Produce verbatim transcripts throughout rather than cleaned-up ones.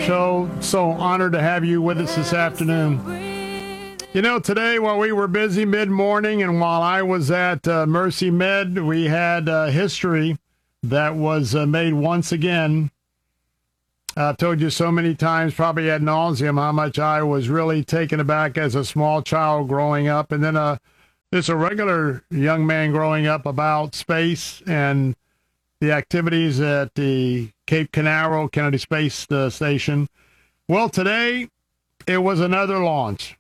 show. So honored to have you with us this afternoon. You know, today while we were busy mid-morning and while I was at uh, Mercy Med, we had uh, history that was uh, made once again. I've told you so many times, probably ad nauseum, how much I was really taken aback as a small child growing up. And then uh, just a regular young man growing up about space and the activities at the Cape Canaveral Kennedy Space uh, Station. Well, today it was another launch.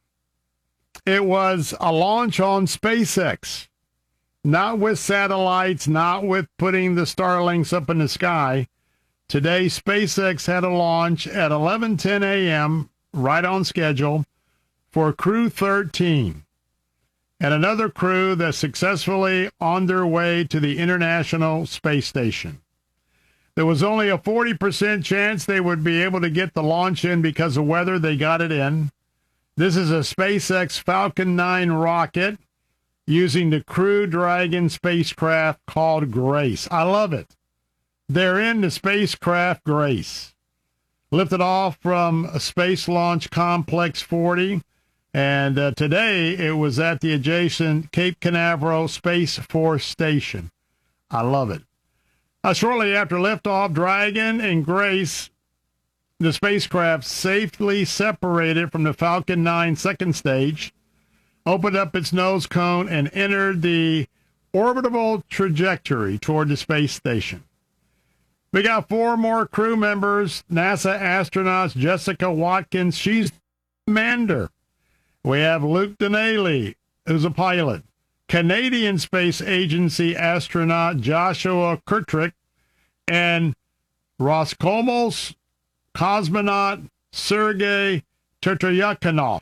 It was a launch on SpaceX, not with satellites, not with putting the Starlinks up in the sky. Today, SpaceX had a launch at eleven ten a.m., right on schedule, for Crew thirteen, and another crew that's successfully on their way to the International Space Station. There was only a forty percent chance they would be able to get the launch in because of weather. They got it in. This is a SpaceX Falcon nine rocket using the Crew Dragon spacecraft called Grace. I love it. They're in the spacecraft Grace. Lifted off from Space Launch Complex forty. And uh, today it was at the adjacent Cape Canaveral Space Force Station. I love it. Uh, shortly after liftoff, Dragon and Grace, the spacecraft, safely separated from the Falcon nine second stage, opened up its nose cone, and entered the orbital trajectory toward the space station. We got four more crew members, NASA astronauts. Jessica Watkins, she's the commander. We have Luke Donnelly, who's a pilot. Canadian Space Agency astronaut Joshua Kirtrick, and Roscosmos cosmonaut Sergei Tertyakhanov.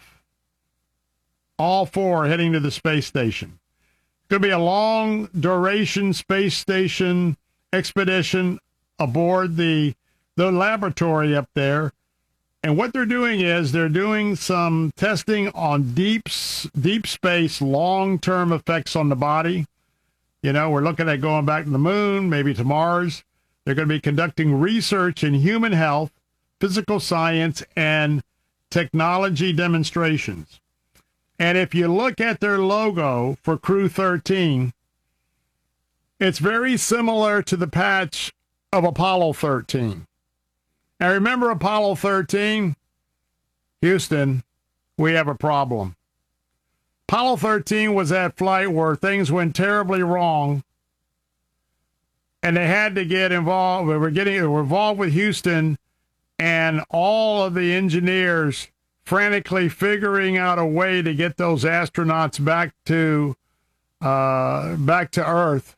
All four heading to the space station. It's going to be a long-duration space station expedition aboard the, the laboratory up there. And what they're doing is they're doing some testing on deep, deep space, long-term effects on the body. You know, we're looking at going back to the moon, maybe to Mars. They're going to be conducting research in human health, physical science, and technology demonstrations. And if you look at their logo for Crew thirteen, it's very similar to the patch of Apollo thirteen. Now, remember Apollo thirteen? Houston, we have a problem. Apollo thirteen was that flight where things went terribly wrong, and they had to get involved. We were getting we were involved with Houston, and all of the engineers frantically figuring out a way to get those astronauts back to uh, back to Earth,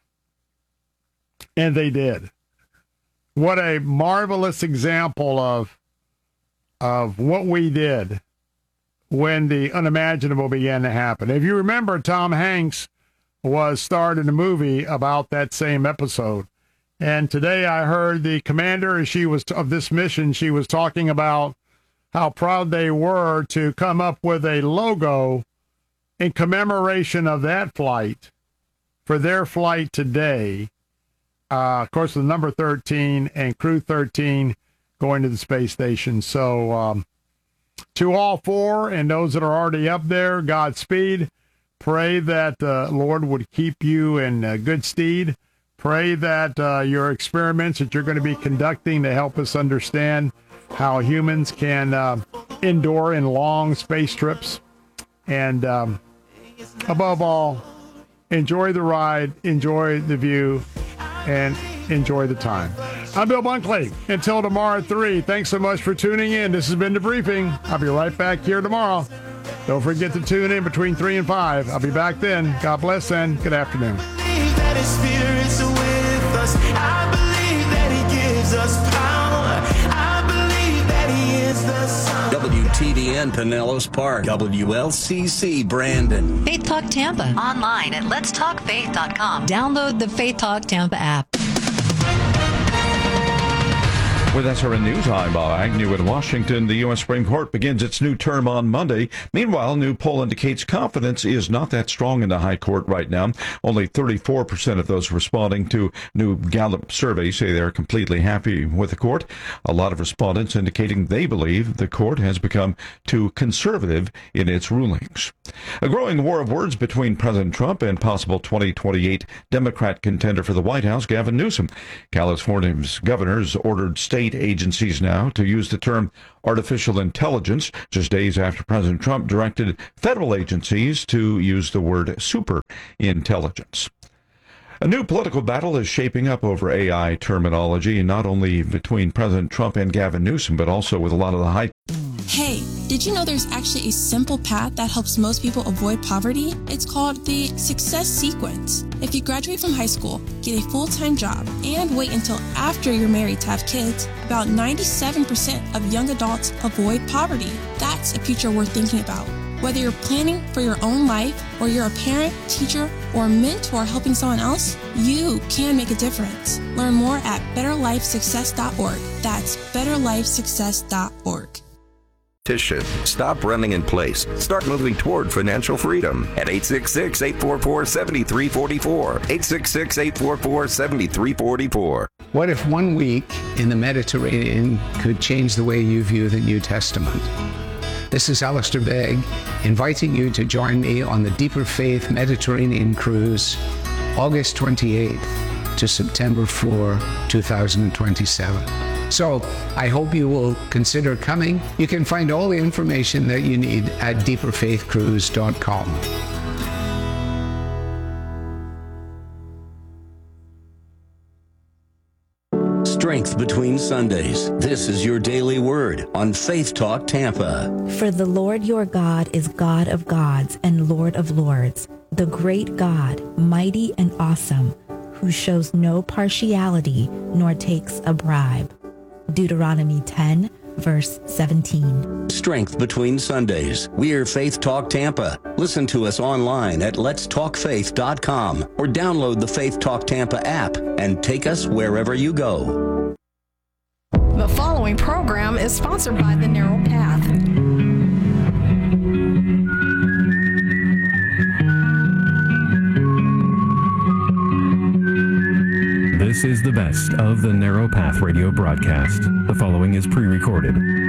and they did. What a marvelous example of of what we did when the unimaginable began to happen. If you remember, Tom Hanks was starred in a movie about that same episode. And today I heard the commander, she was of this mission, she was talking about how proud they were to come up with a logo in commemoration of that flight for their flight today. Uh, of course, the number thirteen and Crew thirteen going to the space station. So um, to all four and those that are already up there, Godspeed. Pray that the uh, Lord would keep you in uh, good stead. Pray that uh, your experiments that you're going to be conducting to help us understand how humans can uh, endure in long space trips. And um, above all, enjoy the ride, enjoy the view, and enjoy the time. I'm Bill Bunkley. Until tomorrow at three, thanks so much for tuning in. This has been The Briefing. I'll be right back here tomorrow. Don't forget to tune in between three and five. I'll be back then. God bless and good afternoon. W T D N Pinellas Park, W L C C Brandon. Faith Talk Tampa. Online at lets talk faith dot com. Download the Faith Talk Tampa app. With S R N News, I'm Bob Agnew in Washington. The U S Supreme Court begins its new term on Monday. Meanwhile, a new poll indicates confidence is not that strong in the High Court right now. Only thirty-four percent of those responding to new Gallup survey say they're completely happy with the court. A lot of respondents indicating they believe the court has become too conservative in its rulings. A growing war of words between President Trump and possible twenty twenty-eight Democrat contender for the White House, Gavin Newsom. California's governors ordered state agencies now to use the term artificial intelligence, just days after President Trump directed federal agencies to use the word super intelligence. A new political battle is shaping up over A I terminology, not only between President Trump and Gavin Newsom, but also with a lot of the high. Hey, did you know there's actually a simple path that helps most people avoid poverty? It's called the Success Sequence. If you graduate from high school, get a full-time job, and wait until after you're married to have kids, about ninety-seven percent of young adults avoid poverty. That's a future worth thinking about. Whether you're planning for your own life, or you're a parent, teacher, or mentor helping someone else, you can make a difference. Learn more at better life success dot org. That's better life success dot org. Stop running in place. Start moving toward financial freedom at eight six six, eight four four, seven three four four. eight six six, eight four four, seven three four four. What if one week in the Mediterranean could change the way you view the New Testament? This is Alistair Begg, inviting you to join me on the Deeper Faith Mediterranean Cruise, August twenty-eighth to September fourth, two thousand twenty-seven. So I hope you will consider coming. You can find all the information that you need at deeper faith cruise dot com. Strength Between Sundays. This is your daily word on Faith Talk Tampa. For the Lord your God is God of gods and Lord of lords, the great God, mighty and awesome, who shows no partiality nor takes a bribe. Deuteronomy ten, verse seventeen. Strength Between Sundays. We're Faith Talk Tampa. Listen to us online at lets talk faith dot com or download the Faith Talk Tampa app and take us wherever you go. The following program is sponsored by The Narrow Path. This is the best of the Narrow Path radio broadcast. The following is pre-recorded.